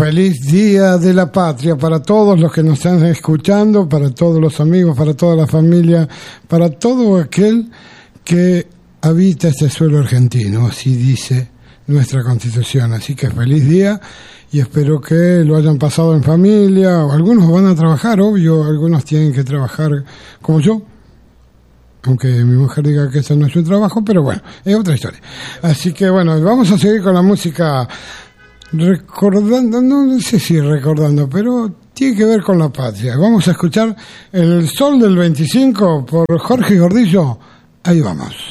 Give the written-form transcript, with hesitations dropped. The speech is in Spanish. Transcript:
Feliz Día de la Patria para todos los que nos están escuchando, para todos los amigos, para toda la familia, para todo aquel que habita este suelo argentino, así dice nuestra Constitución. Así que feliz día y espero que lo hayan pasado en familia. Algunos van a trabajar, obvio, algunos tienen que trabajar como yo, aunque mi mujer diga que eso no es su trabajo, pero bueno, es otra historia. Así que bueno, vamos a seguir con la música. Recordando, no sé si recordando, pero tiene que ver con la patria. Vamos a escuchar El Sol del 25 por Jorge Gordillo. Ahí vamos.